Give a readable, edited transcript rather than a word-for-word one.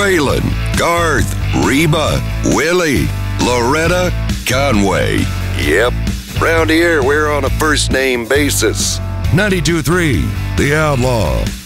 Waylon, Garth, Reba, Willie, Loretta, Conway. Yep, round here we're on a first name basis. 92.3 The Outlaw.